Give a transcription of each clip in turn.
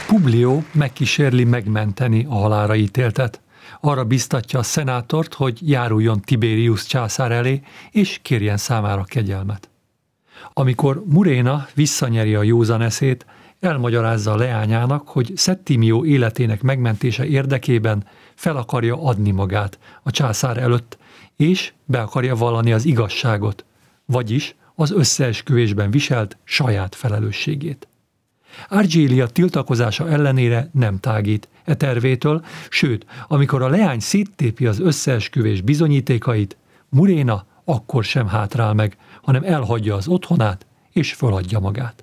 Publio megkísérli megmenteni a halálra ítéltet. Arra biztatja a szenátort, hogy járuljon Tiberius császár elé, és kérjen számára kegyelmet. Amikor Muréna visszanyeri a józan eszét, elmagyarázza a leányának, hogy Septimio életének megmentése érdekében fel akarja adni magát a császár előtt, és be akarja vallani az igazságot, vagyis az összeesküvésben viselt saját felelősségét. Argelia tiltakozása ellenére nem tágít e tervétől, sőt, amikor a leány széttépi az összeesküvés bizonyítékait, Muréna akkor sem hátrál meg, hanem elhagyja az otthonát és föladja magát.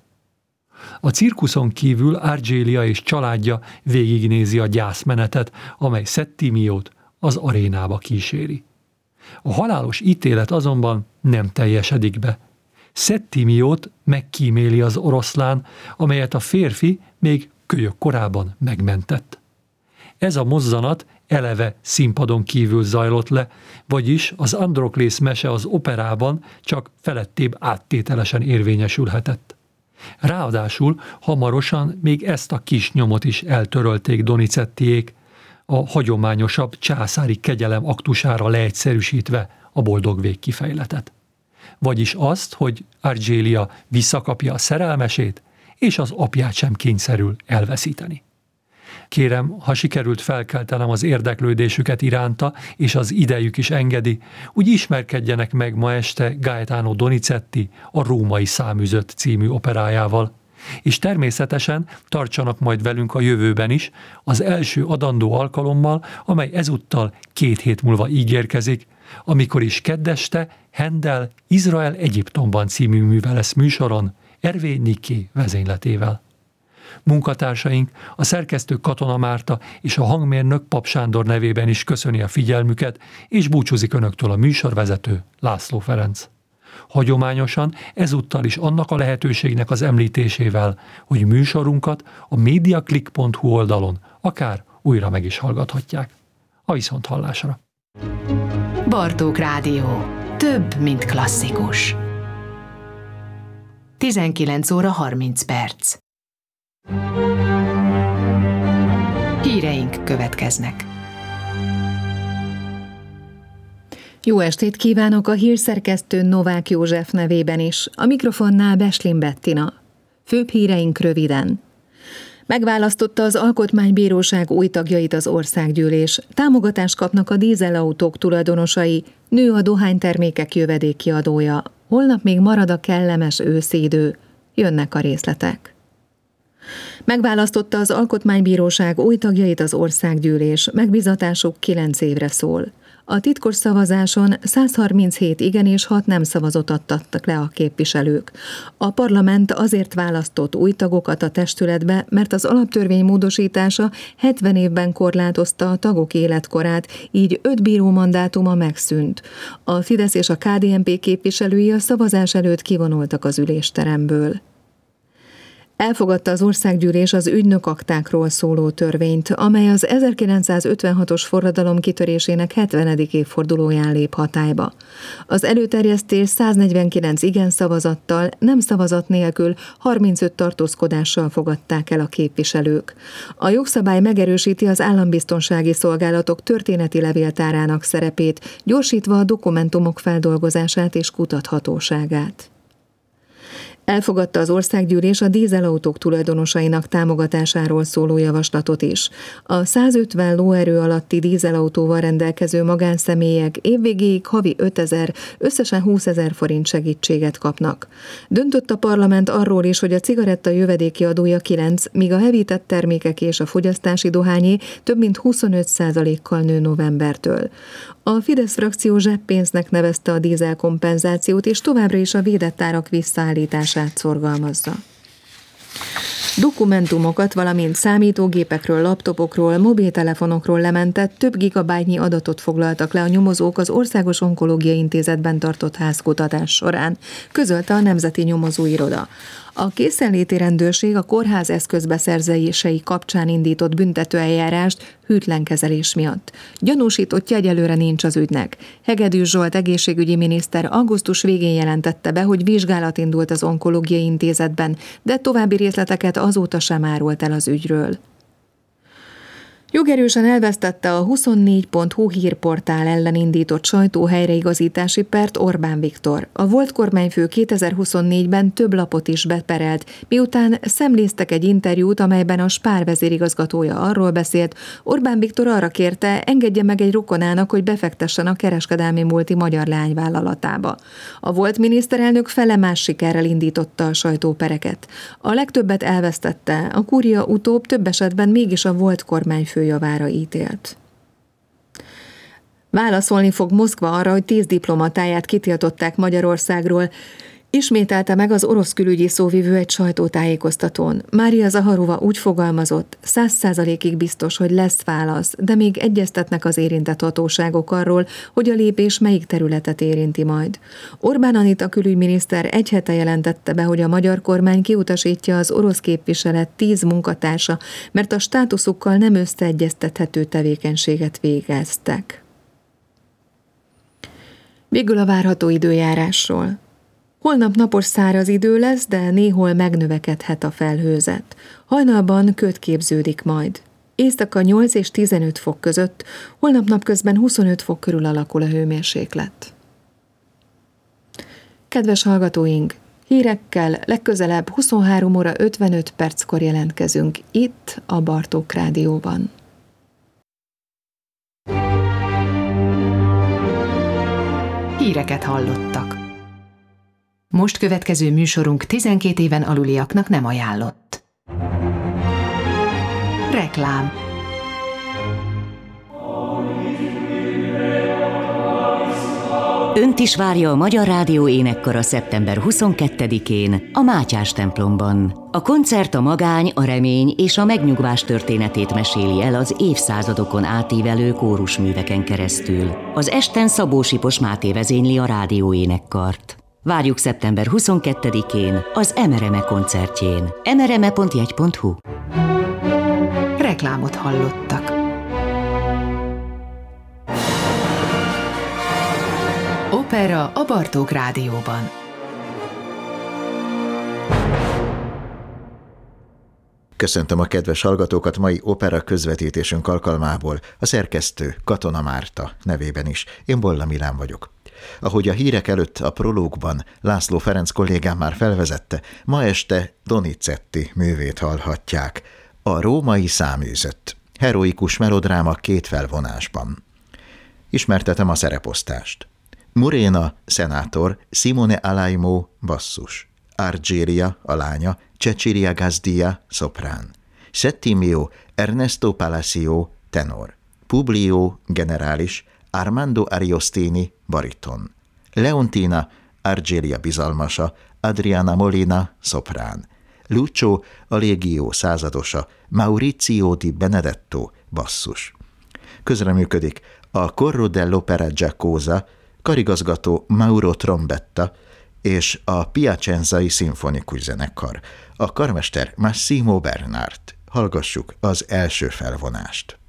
A cirkuszon kívül Argelia és családja végignézi a gyászmenetet, amely Septimiót az arénába kíséri. A halálos ítélet azonban nem teljesedik be. Septimiót megkíméli az oroszlán, amelyet a férfi még kölyök korában megmentett. Ez a mozzanat eleve színpadon kívül zajlott le, vagyis az Androklész mese az operában csak felettébb áttételesen érvényesülhetett. Ráadásul hamarosan még ezt a kis nyomot is eltörölték Donizettiék, a hagyományosabb császári kegyelem aktusára leegyszerűsítve a boldog végkifejletet. Vagyis azt, hogy Argelia visszakapja a szerelmesét, és az apját sem kényszerül elveszíteni. Kérem, ha sikerült felkeltenem az érdeklődésüket iránta, és az idejük is engedi, úgy ismerkedjenek meg ma este Gaetano Donizetti a Római Száműzött című operájával, és természetesen tartsanak majd velünk a jövőben is, az első adandó alkalommal, amely ezúttal 2 hét múlva ígérkezik, amikor is keddeste Handel Izrael Egyiptomban című műve lesz műsoron, Hervé Niké vezényletével. Munkatársaink, a szerkesztő Katona Márta és a hangmérnök Pap Sándor nevében is köszöni a figyelmüket, és búcsúzik önöktől a műsorvezető László Ferenc. Hagyományosan ezúttal is annak a lehetőségnek az említésével, hogy műsorunkat a mediaclick.hu oldalon akár újra meg is hallgathatják. A viszonthallásra! Bartók Rádió. Több, mint klasszikus. 19 óra 30 perc. Híreink következnek. Jó estét kívánok a hírszerkesztő Novák József nevében is. A mikrofonnál Beslin Bettina. Főbb híreink röviden. Megválasztotta az Alkotmánybíróság új tagjait az országgyűlés. Támogatást kapnak a dízelautók tulajdonosai. Nő a dohánytermékek jövedékkiadója. Holnap még marad a kellemes őszi idő. Jönnek a részletek. Megválasztotta az Alkotmánybíróság új tagjait az országgyűlés. Megbízatásuk 9 évre szól. A titkos szavazáson 137 igen és 6 nem szavazatot adtak le a képviselők. A parlament azért választott új tagokat a testületbe, mert az alaptörvény módosítása 70 évben korlátozta a tagok életkorát, így 5 bíró mandátuma megszűnt. A Fidesz és a KDNP képviselői a szavazás előtt kivonultak az ülésteremből. Elfogadta az országgyűlés az ügynökaktákról szóló törvényt, amely az 1956-os forradalom kitörésének 70. évfordulóján lép hatályba. Az előterjesztés 149 igen szavazattal, nem szavazat nélkül 35 tartózkodással fogadták el a képviselők. A jogszabály megerősíti az állambiztonsági szolgálatok történeti levéltárának szerepét, gyorsítva a dokumentumok feldolgozását és kutathatóságát. Elfogadta az országgyűlés a dízelautók tulajdonosainak támogatásáról szóló javaslatot is. A 150 lóerő alatti dízelautóval rendelkező magánszemélyek évvégéig havi 5000, összesen 20 000 forint segítséget kapnak. Döntött a parlament arról is, hogy a cigaretta jövedéki adója 9, míg a hevített termékek és a fogyasztási dohányé több mint 25%-kal nő novembertől. A Fidesz frakció zseppénznek nevezte a dízelkompenzációt, és továbbra is a védett árak visszaállítását szorgalmazza. Dokumentumokat, valamint számítógépekről, laptopokról, mobiltelefonokról lementett több gigabájtnyi adatot foglaltak le a nyomozók az Országos Onkológiai Intézetben tartott házkutatás során, közölte a Nemzeti Nyomozóiroda. A készenléti rendőrség a kórház eszközbeszerzései kapcsán indított büntetőeljárást hűtlen kezelés miatt. Gyanúsítottja egyelőre nincs az ügynek. Hegedűs Zsolt egészségügyi miniszter augusztus végén jelentette be, hogy vizsgálat indult az onkológiai intézetben, de további részleteket azóta sem árolt el az ügyről. Jogerősen elvesztette a 24.hu hírportál ellen indított sajtóhelyreigazítási pert Orbán Viktor. A volt kormányfő 2024-ben több lapot is beperelt, miután szemléztek egy interjút, amelyben a Spar vezérigazgatója arról beszélt, Orbán Viktor arra kérte, engedje meg egy rokonának, hogy befektessen a kereskedelmi multi magyar leányvállalatába. A volt miniszterelnök felemás sikerrel indította a sajtópereket. A legtöbbet elvesztette, a Kúria utóbb több esetben mégis a volt kormányfő javára ítélt. Válaszolni fog Moszkva arra, hogy 10 diplomatáját kitiltották Magyarországról, ismételte meg az orosz külügyi szóvivő egy sajtótájékoztatón. Mária Zaharova úgy fogalmazott, 100%-ig biztos, hogy lesz válasz, de még egyeztetnek az érintett hatóságok arról, hogy a lépés melyik területet érinti majd. Orbán Anita külügyminiszter egy hete jelentette be, hogy a magyar kormány kiutasítja az orosz képviselet 10 munkatársa, mert a státuszukkal nem összeegyeztethető tevékenységet végeztek. Végül a várható időjárásról. Holnap napos száraz idő lesz, de néhol megnövekedhet a felhőzet. Hajnalban köd képződik majd. Éjszaka 8 és 15 fok között, holnap napközben 25 fok körül alakul a hőmérséklet. Kedves hallgatóink, hírekkel legközelebb 23 óra 55 perckor jelentkezünk itt a Bartók Rádióban. Híreket hallottak. Most következő műsorunk 12 éven aluliaknak nem ajánlott. Reklám. Önt is várja a Magyar Rádió énekkara szeptember 22-én a Mátyás templomban. A koncert a magány, a remény és a megnyugvás történetét meséli el az évszázadokon átívelő kórusműveken keresztül. Az esten Szabó Sipos Máté vezényli a rádió énekkart. Várjuk szeptember 22-én az Emereme koncertjén. emereme.jegy.hu. Reklámot hallottak. Opera a Bartók Rádióban. Köszöntöm a kedves hallgatókat mai opera közvetítésünk alkalmából, a szerkesztő Katona Márta nevében is. Én Bolla Milán vagyok. Ahogy a hírek előtt a prológban László Ferenc kollégám már felvezette, ma este Donizetti művét hallhatják, a Római száműzött. Heroikus melodráma 2 felvonásban. Ismertetem a szereposztást. Murena, szenátor, Simone Alaimo, basszus. Argéria, a lánya, Cecilia Gazdia, szoprán. Settimio, Ernesto Palacio, tenor. Publio, generális, Armando Ariostini, bariton. Leontina, Argéria bizalmasa, Adriana Molina, szoprán. Lucio, a légió századosa, Maurizio di Benedetto, basszus. Közreműködik a Corro dell'Opera Giacosa, karigazgató Mauro Trombetta és a Piacenzai Szimfonikus Zenekar, a karmester Massimo Bernard. Hallgassuk az első felvonást.